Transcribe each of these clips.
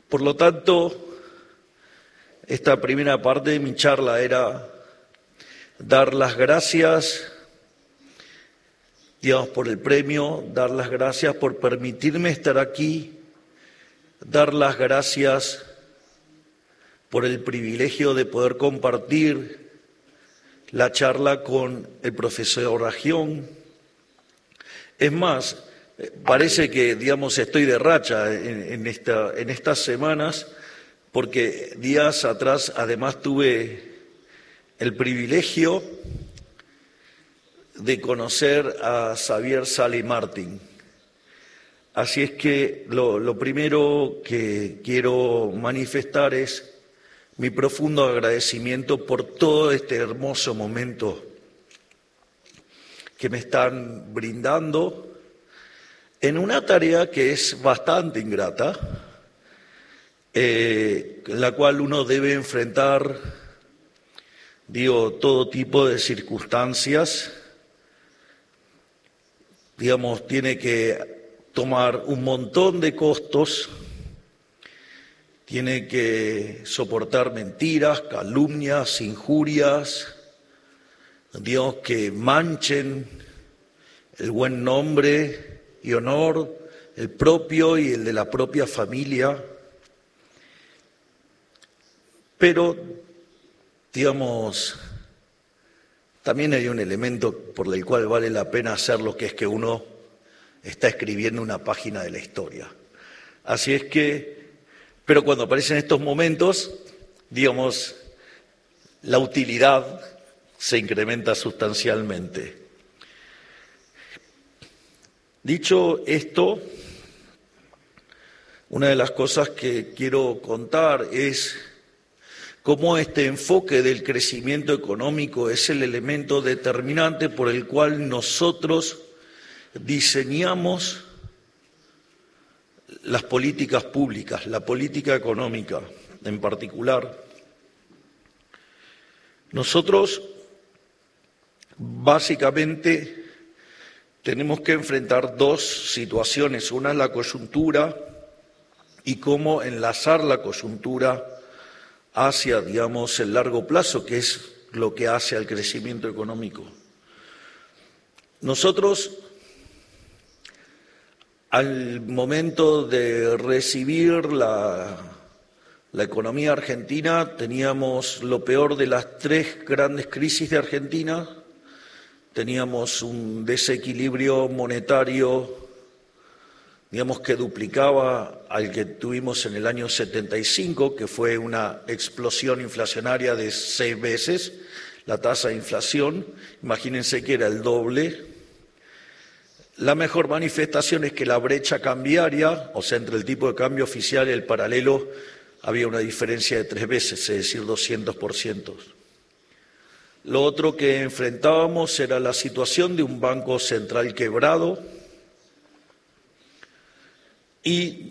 Por lo tanto, esta primera parte de mi charla era dar las gracias, por el premio, dar las gracias por permitirme estar aquí, dar las gracias por el privilegio de poder compartir la charla con el profesor Agión. Es más, parece que, estoy de racha en estas semanas, porque días atrás además tuve el privilegio de conocer a Xavier Sala y Martín. Así es que lo primero que quiero manifestar es mi profundo agradecimiento por todo este hermoso momento que me están brindando en una tarea que es bastante ingrata, en la cual uno debe enfrentar, todo tipo de circunstancias. Tiene que tomar un montón de costos, tiene que soportar mentiras, calumnias, injurias, que manchen el buen nombre y honor, el propio y el de la propia familia. Pero, también hay un elemento por el cual vale la pena hacerlo, que es que uno está escribiendo una página de la historia. Así es que, pero cuando aparecen estos momentos, la utilidad se incrementa sustancialmente. Dicho esto, una de las cosas que quiero contar es cómo este enfoque del crecimiento económico es el elemento determinante por el cual nosotros diseñamos las políticas públicas, la política económica en particular. Nosotros básicamente tenemos que enfrentar dos situaciones. Una es la coyuntura y cómo enlazar la coyuntura hacia, el largo plazo, que es lo que hace al crecimiento económico. Nosotros, al momento de recibir la economía argentina, teníamos lo peor de las tres grandes crisis de Argentina. Teníamos un desequilibrio monetario, que duplicaba al que tuvimos en el año 75, que fue una explosión inflacionaria de 6 veces la tasa de inflación. Imagínense que era el doble. La mejor manifestación es que la brecha cambiaria, o sea, entre el tipo de cambio oficial y el paralelo, había una diferencia de 3 veces, es decir, 200%. Lo otro que enfrentábamos era la situación de un banco central quebrado y,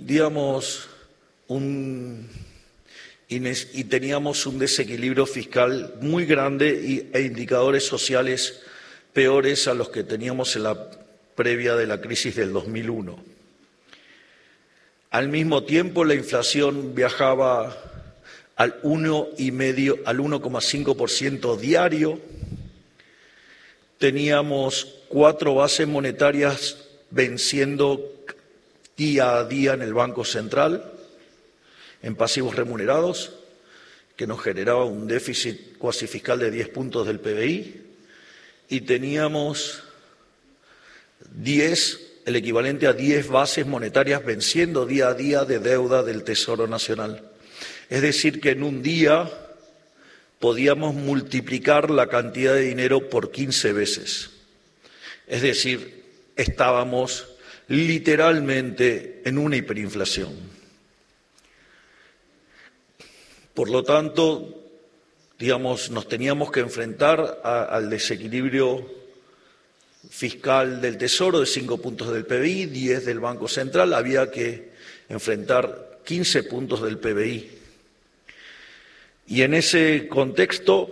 y teníamos un desequilibrio fiscal muy grande e indicadores sociales peores a los que teníamos en la previa de la crisis del 2001. Al mismo tiempo, la inflación viajaba al 1,5%, al 1,5% diario. Teníamos 4 bases monetarias venciendo día a día en el Banco Central, en pasivos remunerados, que nos generaba un déficit cuasi fiscal de 10 puntos del PBI, y teníamos el equivalente a 10 bases monetarias venciendo día a día de deuda del Tesoro Nacional. Es decir, que en un día podíamos multiplicar la cantidad de dinero por 15 veces. Es decir, estábamos literalmente en una hiperinflación. Por lo tanto, nos teníamos que enfrentar al desequilibrio fiscal del Tesoro de 5 puntos del PBI, 10 del Banco Central. Había que enfrentar 15 puntos del PBI. Y en ese contexto,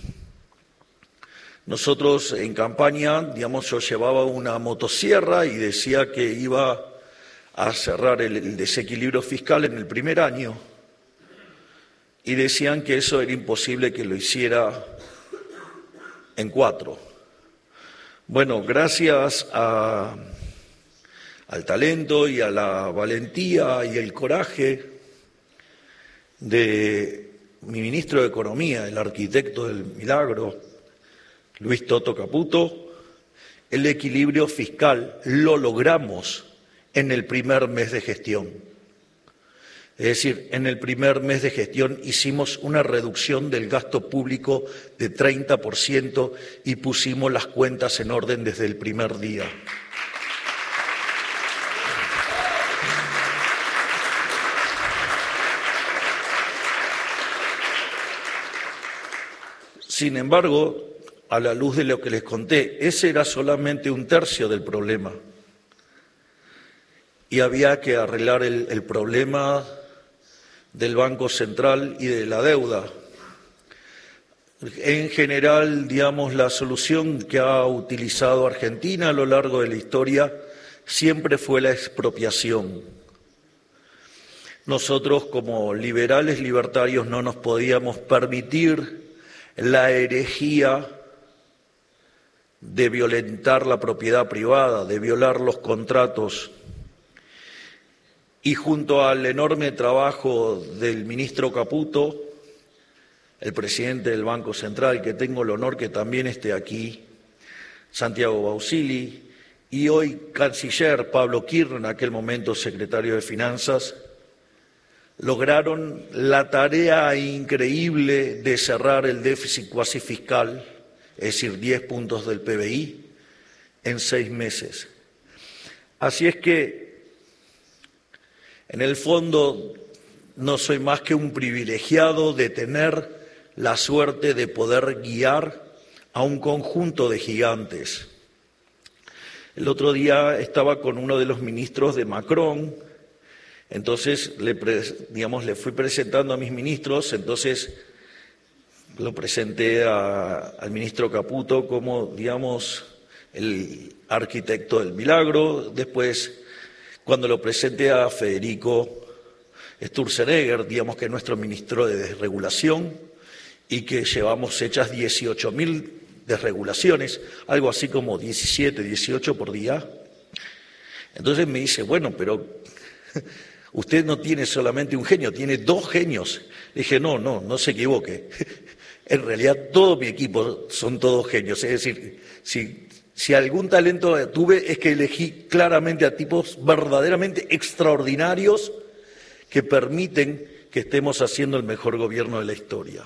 nosotros en campaña, yo llevaba una motosierra y decía que iba a cerrar el desequilibrio fiscal en el primer año y decían que eso era imposible que lo hiciera en 4. Bueno, gracias al talento y a la valentía y el coraje de mi ministro de Economía, el arquitecto del milagro, Luis Toto Caputo, el equilibrio fiscal lo logramos en el primer mes de gestión. Es decir, en el primer mes de gestión hicimos una reducción del gasto público de 30% y pusimos las cuentas en orden desde el primer día. Sin embargo, a la luz de lo que les conté, ese era solamente un tercio del problema. Y había que arreglar el problema del Banco Central y de la deuda. En general, digamos, la solución que ha utilizado Argentina a lo largo de la historia siempre fue la expropiación. Nosotros, como liberales libertarios, no nos podíamos permitir la herejía de violentar la propiedad privada, de violar los contratos. Y junto al enorme trabajo del ministro Caputo, el presidente del Banco Central, que tengo el honor que también esté aquí, Santiago Bausili, y hoy canciller Pablo Kirchner, en aquel momento secretario de Finanzas, lograron la tarea increíble de cerrar el déficit cuasi fiscal, es decir, 10 puntos del PBI, en 6 meses. Así es que, en el fondo, no soy más que un privilegiado de tener la suerte de poder guiar a un conjunto de gigantes. El otro día estaba con uno de los ministros de Macron, entonces le fui presentando a mis ministros, entonces lo presenté al ministro Caputo como, digamos, el arquitecto del milagro. Después, cuando lo presenté a Federico Sturzenegger, digamos que es nuestro ministro de desregulación y que llevamos hechas 18.000 desregulaciones, algo así como 17, 18 por día. Entonces me dice, bueno, pero usted no tiene solamente un genio, tiene 2 genios. Le dije, no se equivoque. En realidad todo mi equipo son todos genios. Es decir, si algún talento tuve es que elegí claramente a tipos verdaderamente extraordinarios que permiten que estemos haciendo el mejor gobierno de la historia.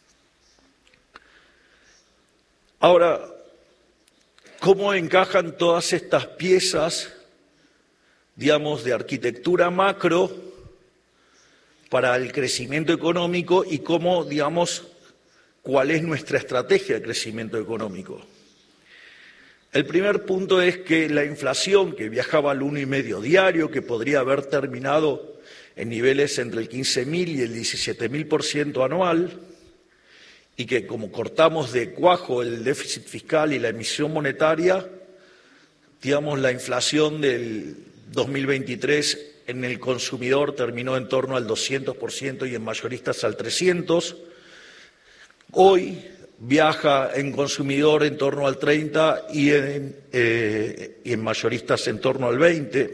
Ahora, ¿cómo encajan todas estas piezas, digamos, de arquitectura macro para el crecimiento económico y cómo, digamos, cuál es nuestra estrategia de crecimiento económico? El primer punto es que la inflación, que viajaba al 1,5 diario, que podría haber terminado en niveles entre el 15.000 y el 17.000% anual, y que como cortamos de cuajo el déficit fiscal y la emisión monetaria, digamos, la inflación del 2023 en el consumidor terminó en torno al 200% y en mayoristas al 300%. Hoy viaja en consumidor en torno al 30% y en mayoristas en torno al 20%.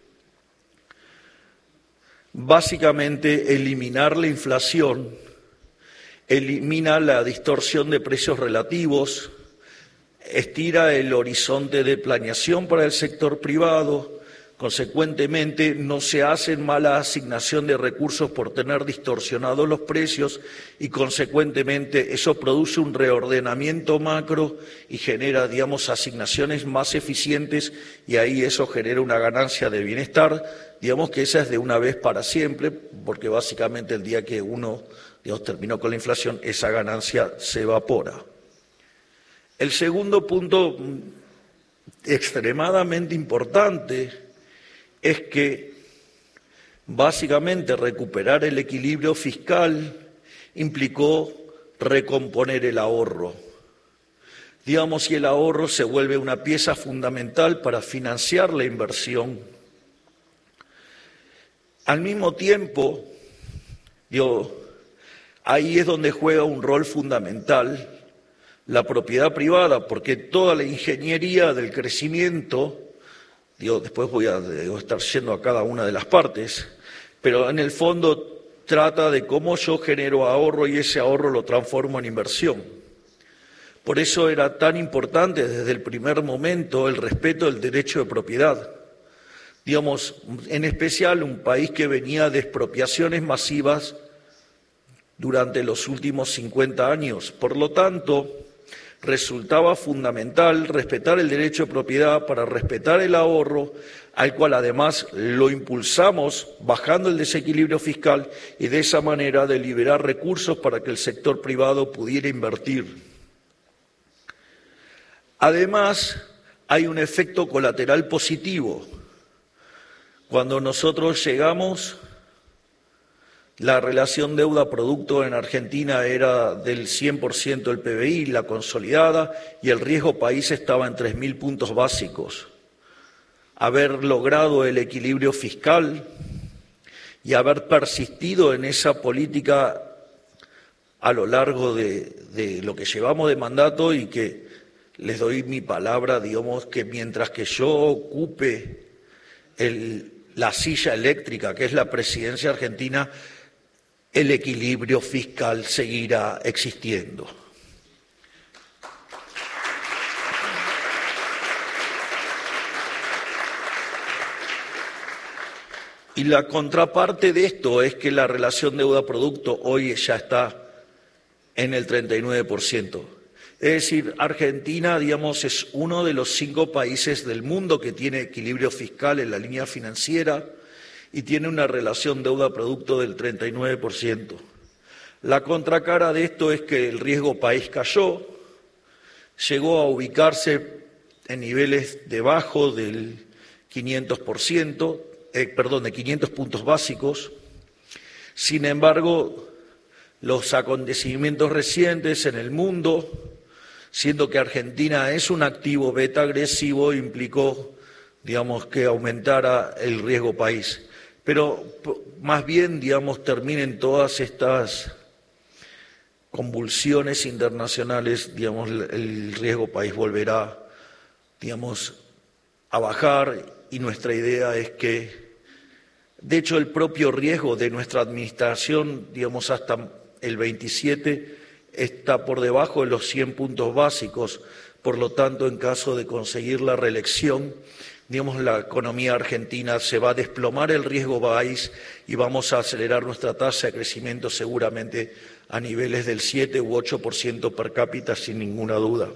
Básicamente, eliminar la inflación elimina la distorsión de precios relativos, estira el horizonte de planeación para el sector privado, consecuentemente no se hace mala asignación de recursos por tener distorsionados los precios y consecuentemente eso produce un reordenamiento macro y genera, digamos, asignaciones más eficientes y ahí eso genera una ganancia de bienestar, digamos que esa es de una vez para siempre, porque básicamente el día que uno, digamos, terminó con la inflación, esa ganancia se evapora. El segundo punto extremadamente importante es que básicamente recuperar el equilibrio fiscal implicó recomponer el ahorro. Digamos, si el ahorro se vuelve una pieza fundamental para financiar la inversión, Al mismo tiempo, ahí es donde juega un rol fundamental la propiedad privada, porque toda la ingeniería del crecimiento, después voy a estar yendo a cada una de las partes, pero en el fondo trata de cómo yo genero ahorro y ese ahorro lo transformo en inversión. Por eso era tan importante desde el primer momento el respeto del derecho de propiedad. En especial un país que venía de expropiaciones masivas durante los últimos 50 años. Por lo tanto, resultaba fundamental respetar el derecho de propiedad para respetar el ahorro, al cual además lo impulsamos bajando el desequilibrio fiscal y de esa manera de liberar recursos para que el sector privado pudiera invertir. Además, hay un efecto colateral positivo. Cuando nosotros llegamos, la relación deuda-producto en Argentina era del 100% del PBI, la consolidada, y el riesgo país estaba en 3.000 puntos básicos. Haber logrado el equilibrio fiscal y haber persistido en esa política a lo largo de lo que llevamos de mandato, y que les doy mi palabra, que mientras que yo ocupe la silla eléctrica, que es la presidencia argentina, el equilibrio fiscal seguirá existiendo. Y la contraparte de esto es que la relación deuda-producto hoy ya está en el 39%. Es decir, Argentina, es uno de los 5 países del mundo que tiene equilibrio fiscal en la línea financiera y tiene una relación deuda-producto del 39%. La contracara de esto es que el riesgo país cayó, llegó a ubicarse en niveles debajo del 500%, de 500 puntos básicos. Sin embargo, los acontecimientos recientes en el mundo, siendo que Argentina es un activo beta agresivo, implicó, que aumentara el riesgo país. Pero más bien, terminen todas estas convulsiones internacionales, el riesgo país volverá, a bajar, y nuestra idea es que, de hecho, el propio riesgo de nuestra administración, hasta el 27, está por debajo de los 100 puntos básicos. Por lo tanto, en caso de conseguir la reelección, la economía argentina se va a desplomar el riesgo país y vamos a acelerar nuestra tasa de crecimiento seguramente a niveles del 7 u 8% per cápita, sin ninguna duda.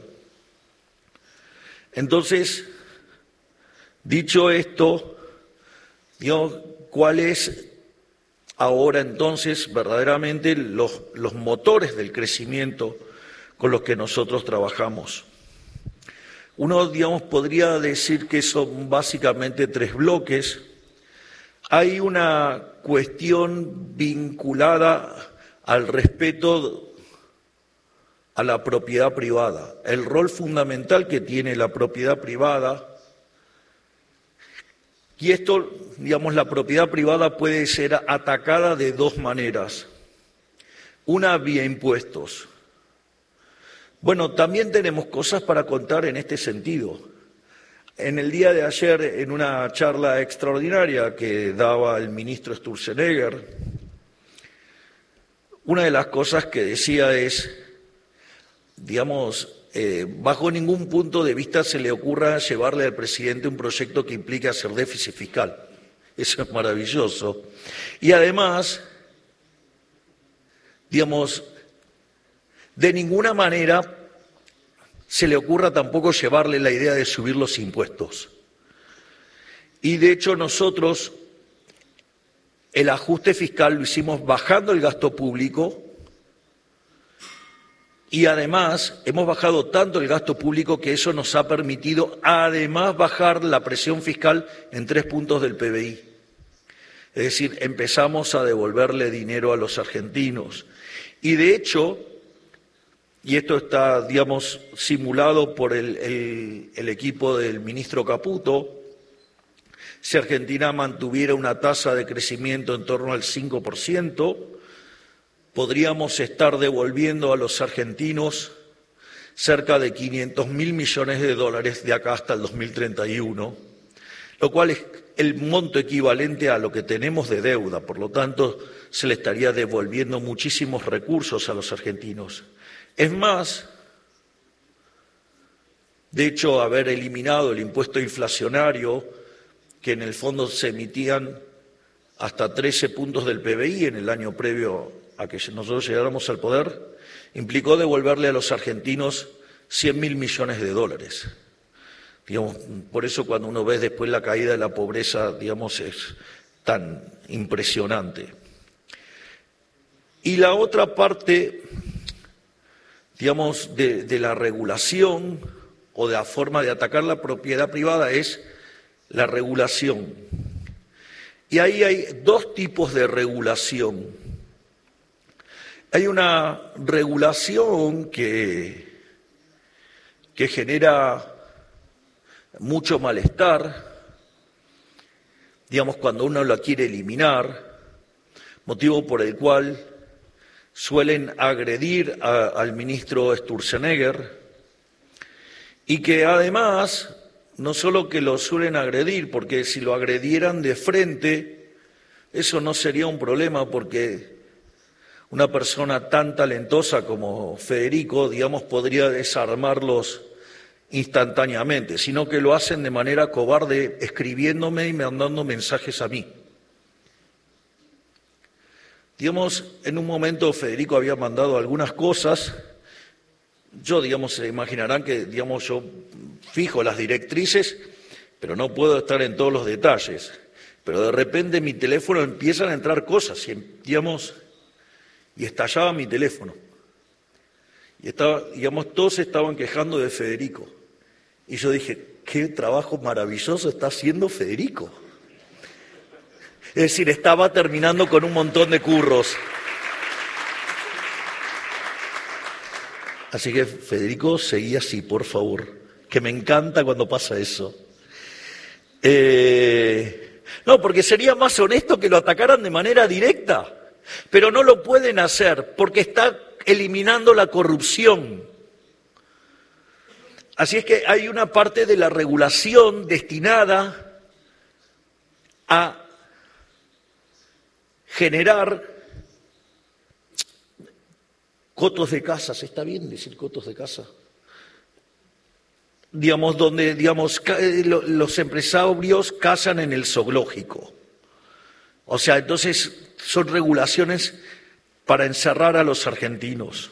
Entonces, dicho esto, ¿cuál es ahora entonces verdaderamente los motores del crecimiento con los que nosotros trabajamos? Uno, podría decir que son básicamente 3 bloques. Hay una cuestión vinculada al respeto a la propiedad privada, el rol fundamental que tiene la propiedad privada. Y esto, la propiedad privada puede ser atacada de 2 maneras. Una, vía impuestos. Bueno, también tenemos cosas para contar en este sentido. En el día de ayer, en una charla extraordinaria que daba el ministro Sturzenegger, una de las cosas que decía es, bajo ningún punto de vista se le ocurra llevarle al presidente un proyecto que implique hacer déficit fiscal. Eso es maravilloso. Y además, de ninguna manera se le ocurra tampoco llevarle la idea de subir los impuestos. Y de hecho nosotros el ajuste fiscal lo hicimos bajando el gasto público, y además hemos bajado tanto el gasto público que eso nos ha permitido además bajar la presión fiscal en 3 puntos del PBI. Es decir, empezamos a devolverle dinero a los argentinos. Y de hecho, y esto está, simulado por el equipo del ministro Caputo, Si Argentina mantuviera una tasa de crecimiento en torno al 5%, podríamos estar devolviendo a los argentinos cerca de 500.000 millones de dólares de acá hasta el 2031, lo cual es el monto equivalente a lo que tenemos de deuda. Por lo tanto, se le estaría devolviendo muchísimos recursos a los argentinos. Es más, de hecho, haber eliminado el impuesto inflacionario, que en el fondo se emitían hasta 13 puntos del PBI en el año previo a que nosotros llegáramos al poder, implicó devolverle a los argentinos 100.000 millones de dólares. Digamos, por eso cuando uno ve después la caída de la pobreza, digamos, es tan impresionante. Y la otra parte, digamos, de la regulación o de la forma de atacar la propiedad privada es la regulación. Y ahí hay dos tipos de regulación. Hay una regulación que genera mucho malestar, digamos, cuando uno la quiere eliminar, motivo por el cual suelen agredir al ministro Sturzenegger, y que además, no solo que lo suelen agredir, porque si lo agredieran de frente, eso no sería un problema, porque una persona tan talentosa como Federico, digamos, podría desarmarlos instantáneamente, sino que lo hacen de manera cobarde, escribiéndome y mandando mensajes a mí. Digamos, en un momento Federico había mandado algunas cosas. Yo, digamos, se imaginarán que, digamos, yo fijo las directrices, pero no puedo estar en todos los detalles. Pero de repente en mi teléfono empiezan a entrar cosas, digamos, y estallaba mi teléfono. Y digamos, todos estaban quejando de Federico. Y yo dije, qué trabajo maravilloso está haciendo Federico. Es decir, estaba terminando con un montón de curros. Así que, Federico, seguí así, por favor, que me encanta cuando pasa eso. No, porque sería más honesto que lo atacaran de manera directa, pero no lo pueden hacer porque está eliminando la corrupción. Así es que hay una parte de la regulación destinada a generar cotos de casas, ¿está bien decir cotos de casa? Digamos, donde, digamos, los empresarios casan en el zoológico. O sea, entonces son regulaciones para encerrar a los argentinos.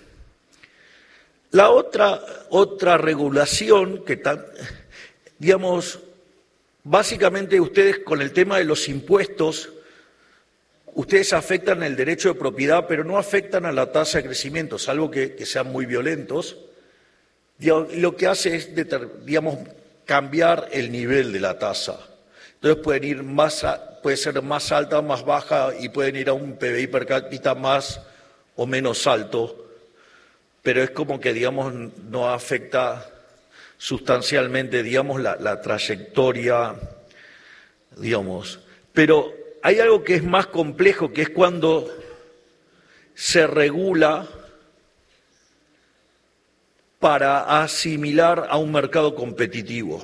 La otra regulación que, digamos, básicamente ustedes con el tema de los impuestos, ustedes afectan el derecho de propiedad, pero no afectan a la tasa de crecimiento, salvo que sean muy violentos. Lo que hace es, digamos, cambiar el nivel de la tasa. Entonces puede ser más alta o más baja y pueden ir a un PBI per cápita más o menos alto, pero es como que, digamos, no afecta sustancialmente, digamos, la trayectoria, digamos. Pero hay algo que es más complejo, que es cuando se regula para asimilar a un mercado competitivo.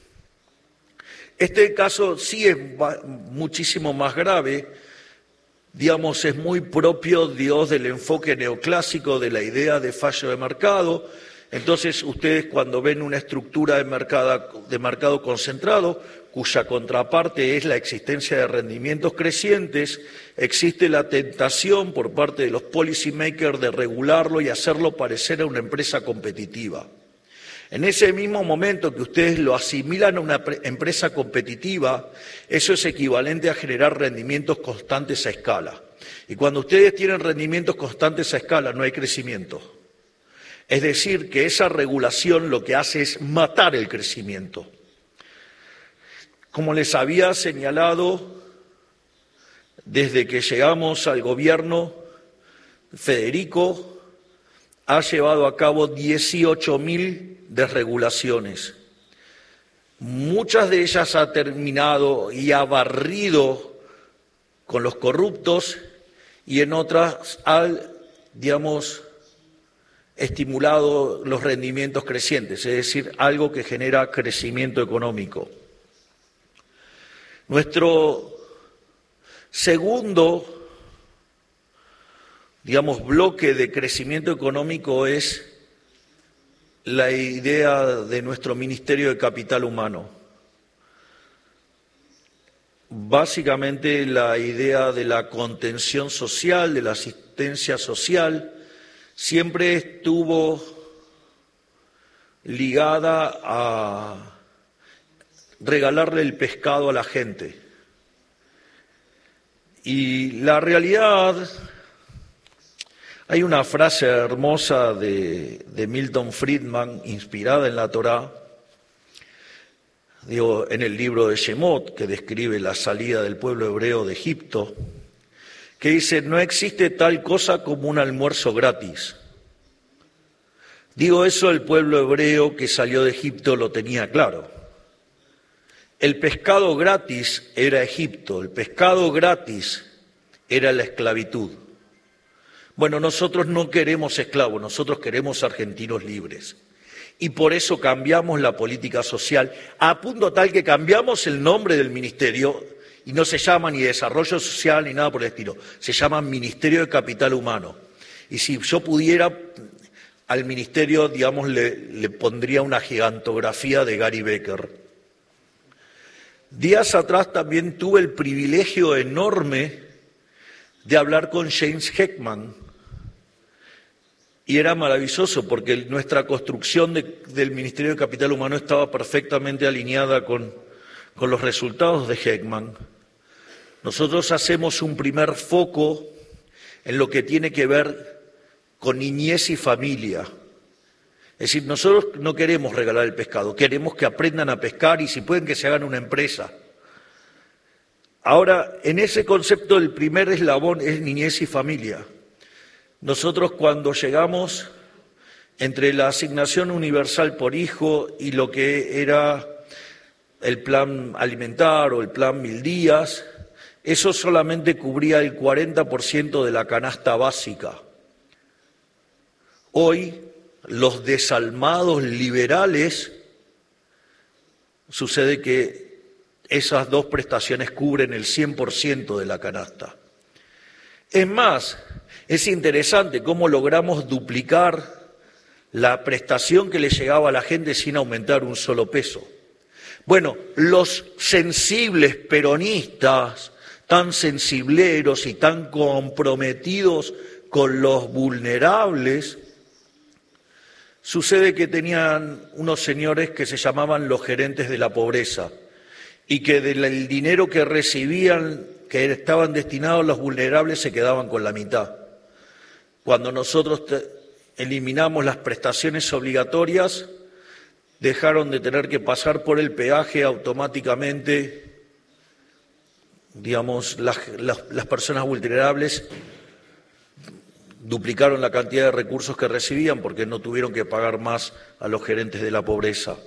Este caso sí es muchísimo más grave, digamos, es muy propio, del enfoque neoclásico de la idea de fallo de mercado. Entonces, ustedes cuando ven una estructura de mercado concentrado, cuya contraparte es la existencia de rendimientos crecientes, existe la tentación por parte de los policy makers de regularlo y hacerlo parecer a una empresa competitiva. En ese mismo momento que ustedes lo asimilan a una empresa competitiva, eso es equivalente a generar rendimientos constantes a escala. Y cuando ustedes tienen rendimientos constantes a escala, no hay crecimiento. Es decir, que esa regulación lo que hace es matar el crecimiento. Como les había señalado, desde que llegamos al gobierno, Federico ha llevado a cabo 18.000 desregulaciones. Muchas de ellas ha terminado y ha barrido con los corruptos y en otras ha, digamos, estimulado los rendimientos crecientes, es decir, algo que genera crecimiento económico. Nuestro segundo, digamos, bloque de crecimiento económico es la idea de nuestro Ministerio de Capital Humano. Básicamente la idea de la contención social, de la asistencia social, siempre estuvo ligada a regalarle el pescado a la gente. Y la realidad, hay una frase hermosa de Milton Friedman, inspirada en la Torá, en el libro de Shemot, que describe la salida del pueblo hebreo de Egipto, que dice, no existe tal cosa como un almuerzo gratis. Digo eso, el pueblo hebreo que salió de Egipto lo tenía claro. El pescado gratis era Egipto, el pescado gratis era la esclavitud. Bueno, nosotros no queremos esclavos, nosotros queremos argentinos libres. Y por eso cambiamos la política social, a punto tal que cambiamos el nombre del ministerio y no se llama ni Desarrollo Social ni nada por el estilo, se llama Ministerio de Capital Humano. Y si yo pudiera, al ministerio, digamos, le pondría una gigantografía de Gary Becker. Días atrás también tuve el privilegio enorme de hablar con James Heckman, y era maravilloso porque nuestra construcción del Ministerio de Capital Humano estaba perfectamente alineada con los resultados de Heckman. Nosotros hacemos un primer foco en lo que tiene que ver con niñez y familia. Es decir, nosotros no queremos regalar el pescado, queremos que aprendan a pescar y si pueden que se hagan una empresa. Ahora, en ese concepto el primer eslabón es niñez y familia. Nosotros cuando llegamos entre la asignación universal por hijo y lo que era el plan alimentar o el plan 1000 días, eso solamente cubría el 40% de la canasta básica. Hoy, los desalmados liberales, sucede que esas dos prestaciones cubren el 100% de la canasta. Es más, es interesante cómo logramos duplicar la prestación que le llegaba a la gente sin aumentar un solo peso. Bueno, los sensibles peronistas, tan sensibleros y tan comprometidos con los vulnerables, sucede que tenían unos señores que se llamaban los gerentes de la pobreza y que del dinero que recibían, que estaban destinados a los vulnerables, se quedaban con la mitad. Cuando nosotros eliminamos las prestaciones obligatorias, dejaron de tener que pasar por el peaje automáticamente, digamos, las personas vulnerables duplicaron la cantidad de recursos que recibían porque no tuvieron que pagar más a los gerentes de la pobreza.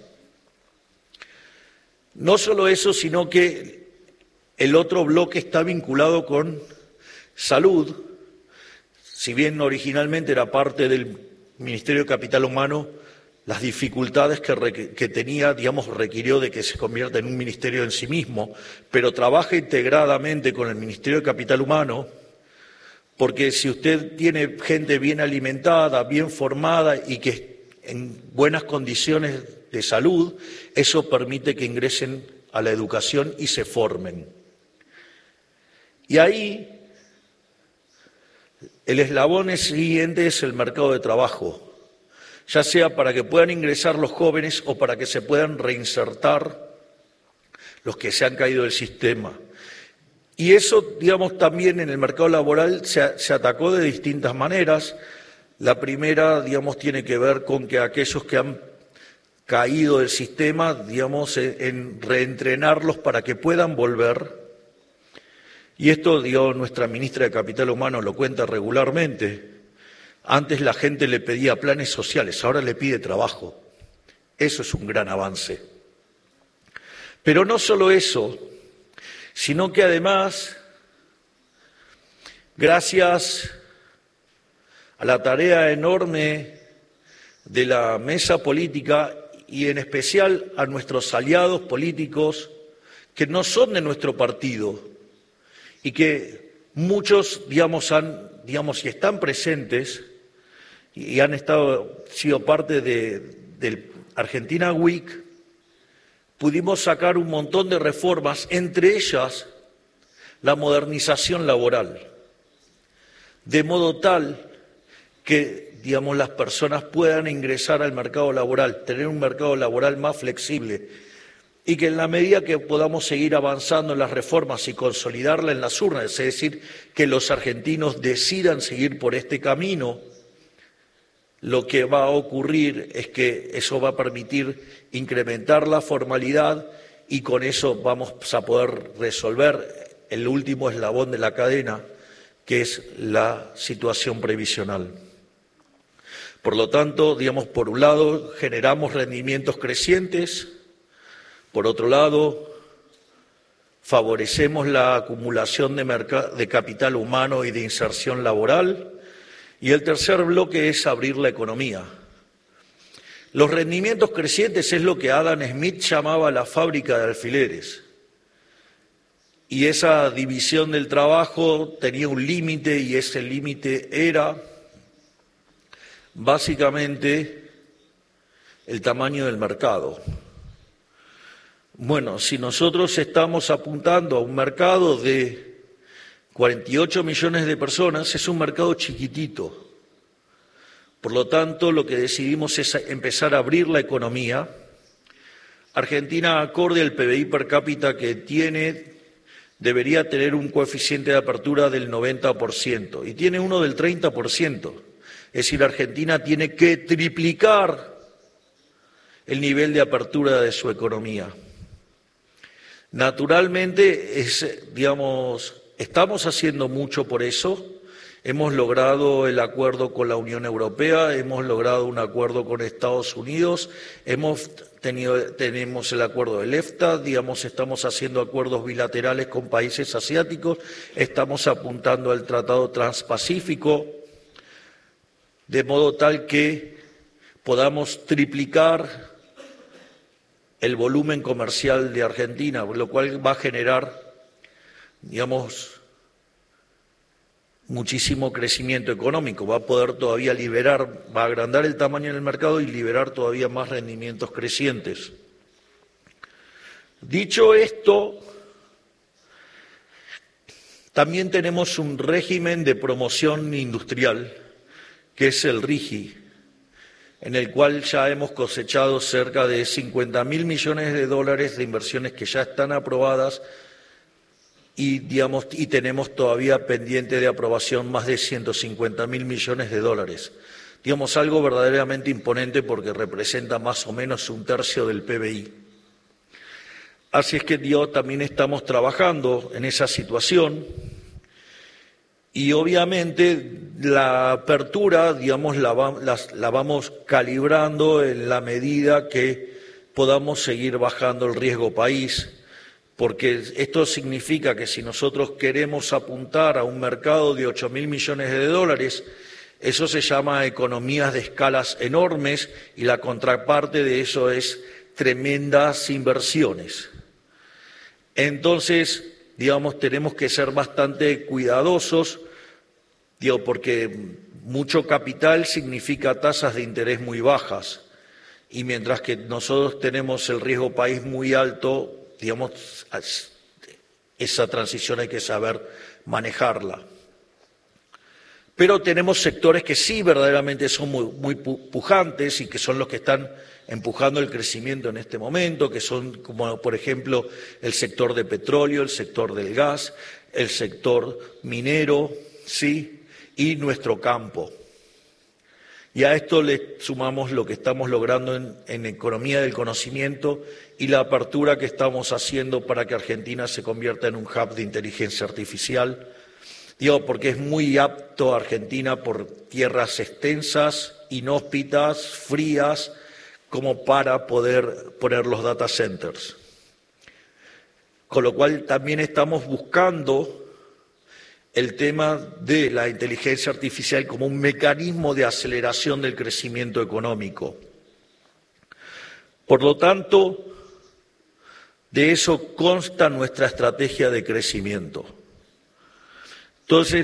No solo eso, sino que el otro bloque está vinculado con salud. Si bien originalmente era parte del Ministerio de Capital Humano, las dificultades que tenía, digamos, requirió de que se convierta en un ministerio en sí mismo, pero trabaja integradamente con el Ministerio de Capital Humano, porque si usted tiene gente bien alimentada, bien formada y que en buenas condiciones de salud, eso permite que ingresen a la educación y se formen. Y ahí el eslabón siguiente es el mercado de trabajo, ya sea para que puedan ingresar los jóvenes o para que se puedan reinsertar los que se han caído del sistema. Y eso, digamos, también en el mercado laboral se atacó de distintas maneras. La primera, digamos, tiene que ver con que aquellos que han caído del sistema, digamos, en reentrenarlos para que puedan volver. Y esto, digamos, nuestra ministra de Capital Humano lo cuenta regularmente. Antes la gente le pedía planes sociales, ahora le pide trabajo. Eso es un gran avance. Pero no solo eso, sino que además, gracias a la tarea enorme de la mesa política y en especial a nuestros aliados políticos que no son de nuestro partido y que muchos, y están presentes y han sido parte del Argentina Week, pudimos sacar un montón de reformas, entre ellas la modernización laboral, de modo tal que, las personas puedan ingresar al mercado laboral, tener un mercado laboral más flexible y que en la medida que podamos seguir avanzando en las reformas y consolidarla en las urnas, es decir, que los argentinos decidan seguir por este camino, lo que va a ocurrir es que eso va a permitir incrementar la formalidad y con eso vamos a poder resolver el último eslabón de la cadena, que es la situación previsional. Por lo tanto, por un lado, generamos rendimientos crecientes, por otro lado, favorecemos la acumulación de capital humano y de inserción laboral, y el tercer bloque es abrir la economía. Los rendimientos crecientes es lo que Adam Smith llamaba la fábrica de alfileres. Y esa división del trabajo tenía un límite y ese límite era básicamente el tamaño del mercado. Bueno, si nosotros estamos apuntando a un mercado de 48 millones de personas, es un mercado chiquitito. Por lo tanto, lo que decidimos es empezar a abrir la economía. Argentina, acorde al PBI per cápita que tiene, debería tener un coeficiente de apertura del 90% y tiene uno del 30%. Es decir, Argentina tiene que triplicar el nivel de apertura de su economía. Naturalmente, estamos haciendo mucho por eso. Hemos logrado el acuerdo con la Unión Europea, hemos logrado un acuerdo con Estados Unidos, tenemos el acuerdo del EFTA, estamos haciendo acuerdos bilaterales con países asiáticos, estamos apuntando al Tratado Transpacífico, de modo tal que podamos triplicar el volumen comercial de Argentina, lo cual va a generar, muchísimo crecimiento económico, va a poder todavía va a agrandar el tamaño del mercado y liberar todavía más rendimientos crecientes. Dicho esto, también tenemos un régimen de promoción industrial, que es el RIGI, en el cual ya hemos cosechado cerca de 50.000 millones de dólares de inversiones que ya están aprobadas y tenemos todavía pendiente de aprobación más de 150.000 millones de dólares. Algo verdaderamente imponente porque representa más o menos un tercio del PBI. Así es que también estamos trabajando en esa situación y obviamente la apertura, la vamos calibrando en la medida que podamos seguir bajando el riesgo país, porque esto significa que si nosotros queremos apuntar a un mercado de 8.000 millones de dólares, eso se llama economías de escalas enormes y la contraparte de eso es tremendas inversiones. Entonces, tenemos que ser bastante cuidadosos, porque mucho capital significa tasas de interés muy bajas y mientras que nosotros tenemos el riesgo país muy alto, esa transición hay que saber manejarla. Pero tenemos sectores que sí verdaderamente son muy pujantes y que son los que están empujando el crecimiento en este momento, que son como por ejemplo el sector de petróleo, el sector del gas, el sector minero, sí, y nuestro campo. Y a esto le sumamos lo que estamos logrando en economía del conocimiento y la apertura que estamos haciendo para que Argentina se convierta en un hub de inteligencia artificial. Porque es muy apto Argentina por tierras extensas, inhóspitas, frías, como para poder poner los data centers. con lo cual también estamos buscando el tema de la inteligencia artificial como un mecanismo de aceleración del crecimiento económico. Por lo tanto, de eso consta nuestra estrategia de crecimiento. Entonces,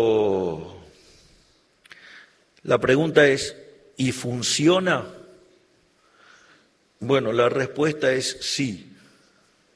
la pregunta es, ¿y funciona? Bueno, la respuesta es sí.